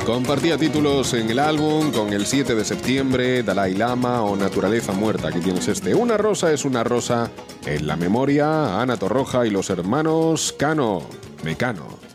Compartía títulos en el álbum con El 7 de septiembre, Dalai Lama o Naturaleza muerta. Aquí tienes este. Una rosa es una rosa en la memoria, Ana Torroja y los hermanos Cano. Mecano.